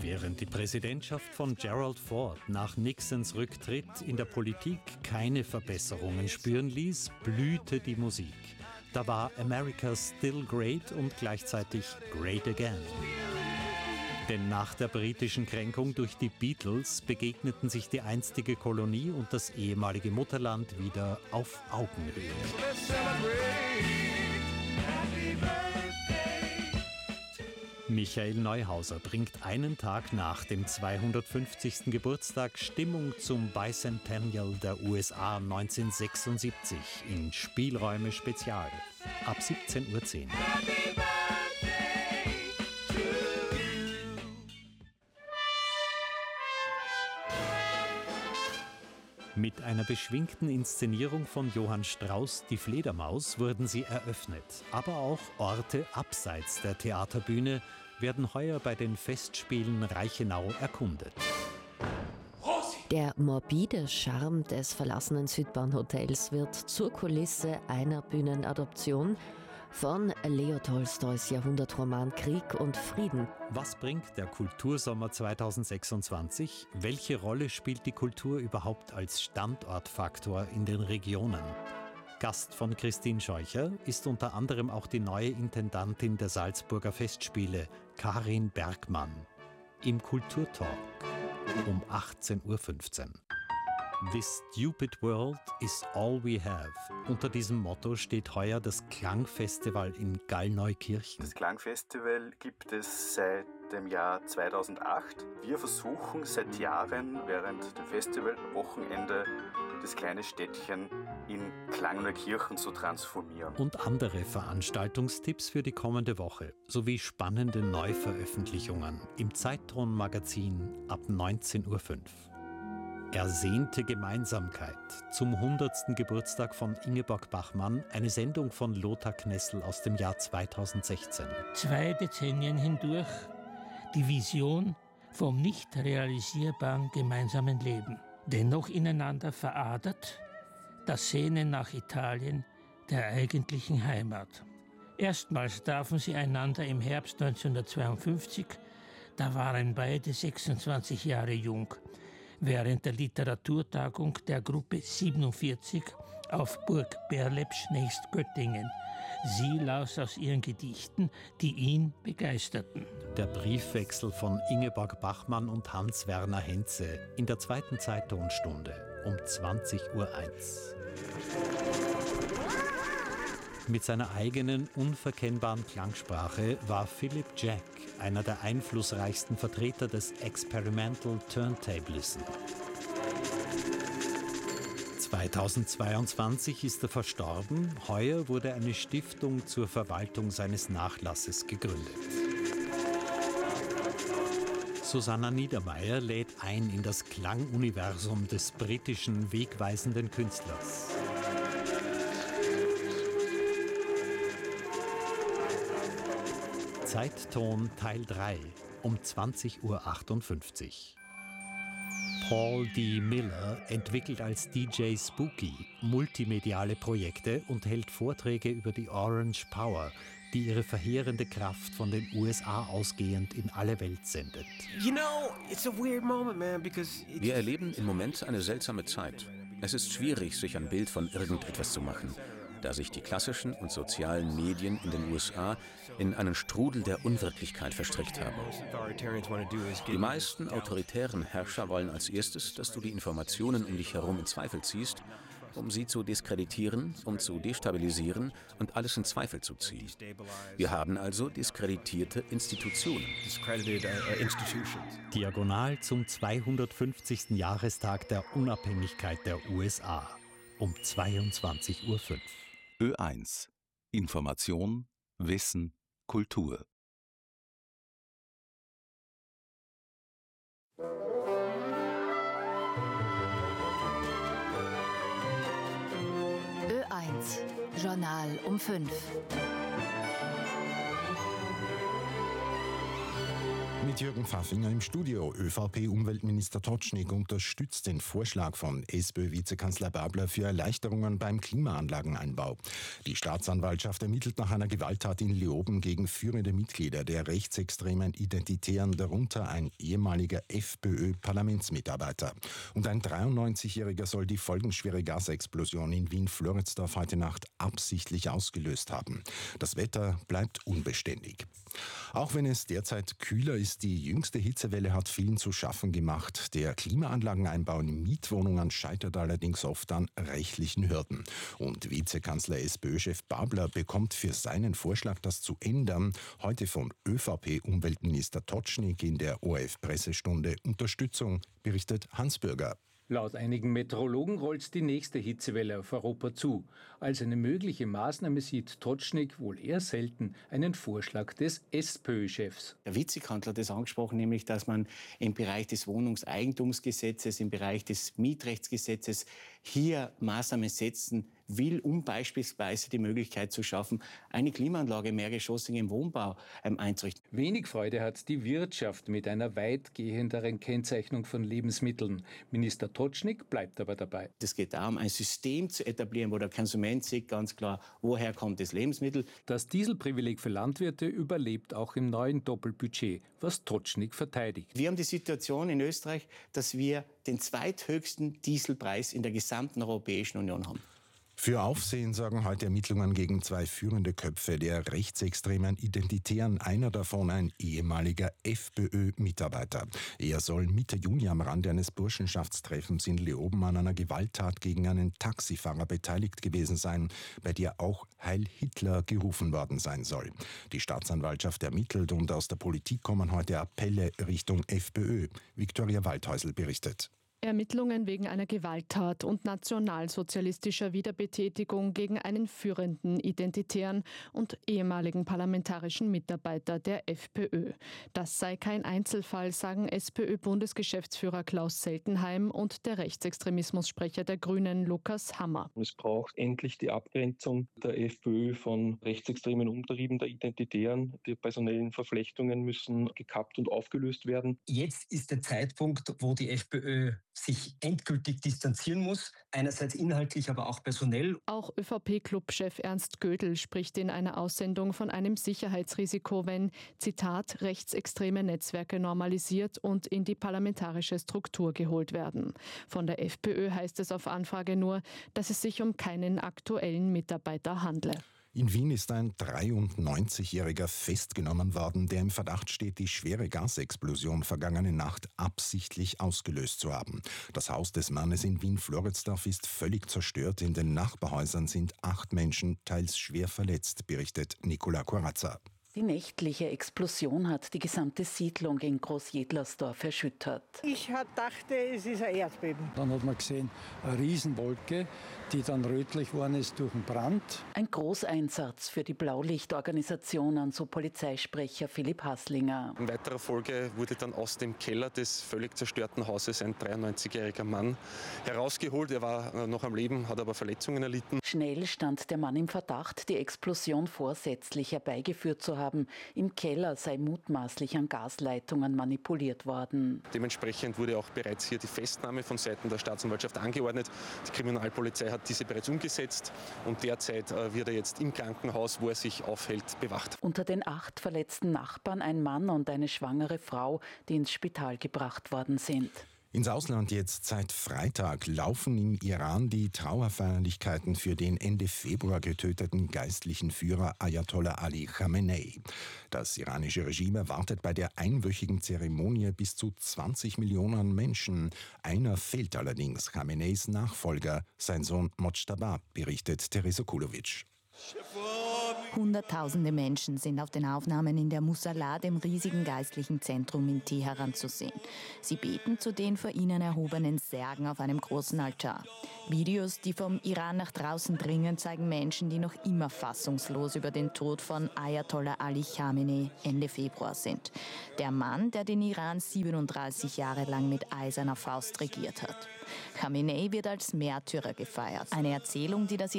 Während die Präsidentschaft von Gerald Ford nach Nixons Rücktritt in der Politik keine Verbesserungen spüren ließ, blühte die Musik. Da war America still great und gleichzeitig great again. Denn nach der britischen Kränkung durch die Beatles begegneten sich die einstige Kolonie und das ehemalige Mutterland wieder auf Augenhöhe. Michael Neuhauser bringt einen Tag nach dem 250. Geburtstag Stimmung zum Bicentennial der USA 1976 in Spielräume Spezial. Ab 17:10 Uhr. Mit einer beschwingten Inszenierung von Johann Strauss, Die Fledermaus, wurden sie eröffnet. Aber auch Orte abseits der Theaterbühne werden heuer bei den Festspielen Reichenau erkundet. Der morbide Charme des verlassenen Südbahnhotels wird zur Kulisse einer Bühnenadoption von Leo Tolstois Jahrhundertroman Krieg und Frieden. Was bringt der Kultursommer 2026? Welche Rolle spielt die Kultur überhaupt als Standortfaktor in den Regionen? Gast von Christine Scheucher ist unter anderem auch die neue Intendantin der Salzburger Festspiele, Karin Bergmann. Im Kulturtalk um 18:15 Uhr. This stupid world is all we have. Unter diesem Motto steht heuer das Klangfestival in Gallneukirchen. Das Klangfestival gibt es seit dem Jahr 2008. Wir versuchen seit Jahren während dem Festivalwochenende das kleine Städtchen in Klangneukirchen zu transformieren. Und andere Veranstaltungstipps für die kommende Woche, sowie spannende Neuveröffentlichungen im Zeitton-Magazin ab 19:05 Uhr. Ersehnte Gemeinsamkeit zum 100. Geburtstag von Ingeborg Bachmann, eine Sendung von Lothar Knessel aus dem Jahr 2016. 2 Dezennien hindurch die Vision vom nicht realisierbaren gemeinsamen Leben. Dennoch ineinander veradert, das Sehnen nach Italien, der eigentlichen Heimat. Erstmals trafen sie einander im Herbst 1952, da waren beide 26 Jahre jung, während der Literaturtagung der Gruppe 47 auf Burg Berlepsch nächst Göttingen. Sie las aus ihren Gedichten, die ihn begeisterten. Der Briefwechsel von Ingeborg Bachmann und Hans-Werner Henze in der zweiten Zeittonstunde um 20:01 Uhr. Mit seiner eigenen, unverkennbaren Klangsprache war Philip Jack einer der einflussreichsten Vertreter des Experimental Turntablism. 2022 ist er verstorben. Heuer wurde eine Stiftung zur Verwaltung seines Nachlasses gegründet. Susanna Niedermeyer lädt ein in das Klanguniversum des britischen wegweisenden Künstlers. Zeitton Teil 3 um 20:58 Uhr. Paul D. Miller entwickelt als DJ Spooky multimediale Projekte und hält Vorträge über die Orange Power, die ihre verheerende Kraft von den USA ausgehend in alle Welt sendet. Wir erleben im Moment eine seltsame Zeit. Es ist schwierig, sich ein Bild von irgendetwas zu machen, da sich die klassischen und sozialen Medien in den USA in einen Strudel der Unwirklichkeit verstrickt haben. Die meisten autoritären Herrscher wollen als erstes, dass du die Informationen um dich herum in Zweifel ziehst, um sie zu diskreditieren, um zu destabilisieren und alles in Zweifel zu ziehen. Wir haben also diskreditierte Institutionen. Diagonal zum 250. Jahrestag der Unabhängigkeit der USA um 22:05 Uhr. Ö1. Information, Wissen, Kultur. Ö1. Journal um 5. Mit Mit Jürgen Pfaffinger im Studio. ÖVP-Umweltminister Tocznik unterstützt den Vorschlag von SPÖ-Vizekanzler Babler für Erleichterungen beim Klimaanlageneinbau. Die Staatsanwaltschaft ermittelt nach einer Gewalttat in Leoben gegen führende Mitglieder der rechtsextremen Identitären, darunter ein ehemaliger FPÖ-Parlamentsmitarbeiter. Und ein 93-Jähriger soll die folgenschwere Gasexplosion in Wien-Floridsdorf heute Nacht absichtlich ausgelöst haben. Das Wetter bleibt unbeständig. Auch wenn es derzeit kühler ist, die jüngste Hitzewelle hat vielen zu schaffen gemacht. Der Klimaanlageneinbau in Mietwohnungen scheitert allerdings oft an rechtlichen Hürden. Und Vizekanzler SPÖ-Chef Babler bekommt für seinen Vorschlag, das zu ändern, heute von ÖVP-Umweltminister Tocznik in der ORF-Pressestunde Unterstützung, berichtet Hans Bürger. Laut einigen Meteorologen rollt die nächste Hitzewelle auf Europa zu. Als eine mögliche Maßnahme sieht Tocznik wohl eher selten einen Vorschlag des SPÖ-Chefs. Der Vizekanzler hat es angesprochen, nämlich, dass man im Bereich des Wohnungseigentumsgesetzes, im Bereich des Mietrechtsgesetzes hier Maßnahmen setzen will, um beispielsweise die Möglichkeit zu schaffen, eine Klimaanlage mehrgeschossig im Wohnbau einzurichten. Wenig Freude hat die Wirtschaft mit einer weitgehenderen Kennzeichnung von Lebensmitteln. Minister Tocznik bleibt aber dabei. Es geht darum, ein System zu etablieren, wo der Konsument sieht ganz klar, woher kommt das Lebensmittel. Das Dieselprivileg für Landwirte überlebt auch im neuen Doppelbudget, was Tocznik verteidigt. Wir haben die Situation in Österreich, dass wir den zweithöchsten Dieselpreis in der gesamten Europäischen Union haben. Für Aufsehen sorgen heute Ermittlungen gegen zwei führende Köpfe der rechtsextremen Identitären, einer davon ein ehemaliger FPÖ-Mitarbeiter. Er soll Mitte Juni am Rande eines Burschenschaftstreffens in Leoben an einer Gewalttat gegen einen Taxifahrer beteiligt gewesen sein, bei der auch Heil Hitler gerufen worden sein soll. Die Staatsanwaltschaft ermittelt und aus der Politik kommen heute Appelle Richtung FPÖ. Viktoria Waldhäusl berichtet. Ermittlungen wegen einer Gewalttat und nationalsozialistischer Wiederbetätigung gegen einen führenden Identitären und ehemaligen parlamentarischen Mitarbeiter der FPÖ. Das sei kein Einzelfall, sagen SPÖ-Bundesgeschäftsführer Klaus Seltenheim und der Rechtsextremismussprecher der Grünen Lukas Hammer. Es braucht endlich die Abgrenzung der FPÖ von rechtsextremen Umtrieben der Identitären. Die personellen Verflechtungen müssen gekappt und aufgelöst werden. Jetzt ist der Zeitpunkt, wo die FPÖ sich endgültig distanzieren muss, einerseits inhaltlich, aber auch personell. Auch ÖVP-Clubchef Ernst Gödel spricht in einer Aussendung von einem Sicherheitsrisiko, wenn, Zitat, rechtsextreme Netzwerke normalisiert und in die parlamentarische Struktur geholt werden. Von der FPÖ heißt es auf Anfrage nur, dass es sich um keinen aktuellen Mitarbeiter handle. In Wien ist ein 93-Jähriger festgenommen worden, der im Verdacht steht, die schwere Gasexplosion vergangene Nacht absichtlich ausgelöst zu haben. Das Haus des Mannes in Wien-Floridsdorf ist völlig zerstört. In den Nachbarhäusern sind 8 Menschen teils schwer verletzt, berichtet Nicola Corazza. Die nächtliche Explosion hat die gesamte Siedlung in Großjedlersdorf erschüttert. Ich dachte, es ist ein Erdbeben. Dann hat man gesehen, eine Riesenwolke, die dann rötlich geworden ist durch den Brand. Ein Großeinsatz für die Blaulichtorganisationen, so Polizeisprecher Philipp Haslinger. In weiterer Folge wurde dann aus dem Keller des völlig zerstörten Hauses ein 93-jähriger Mann herausgeholt. Er war noch am Leben, hat aber Verletzungen erlitten. Schnell stand der Mann im Verdacht, die Explosion vorsätzlich herbeigeführt zu haben. Im Keller sei mutmaßlich an Gasleitungen manipuliert worden. Dementsprechend wurde auch bereits hier die Festnahme von Seiten der Staatsanwaltschaft angeordnet. Die Kriminalpolizei hat diese bereits umgesetzt und derzeit wird er jetzt im Krankenhaus, wo er sich aufhält, bewacht. Unter den 8 verletzten Nachbarn ein Mann und eine schwangere Frau, die ins Spital gebracht worden sind. Ins Ausland jetzt. Seit Freitag laufen im Iran die Trauerfeierlichkeiten für den Ende Februar getöteten geistlichen Führer Ayatollah Ali Khamenei. Das iranische Regime erwartet bei der einwöchigen Zeremonie bis zu 20 Millionen Menschen. Einer fehlt allerdings, Khameneis Nachfolger, sein Sohn Mojtaba, berichtet Teresa Kulovic. Hunderttausende Menschen sind auf den Aufnahmen in der Musalla, dem riesigen geistlichen Zentrum in Teheran, zu sehen. Sie beten zu den vor ihnen erhobenen Särgen auf einem großen Altar. Videos, die vom Iran nach draußen dringen, zeigen Menschen, die noch immer fassungslos über den Tod von Ayatollah Ali Khamenei Ende Februar sind. Der Mann, der den Iran 37 Jahre lang mit eiserner Faust regiert hat. Khamenei wird als Märtyrer gefeiert. Eine Erzählung, die das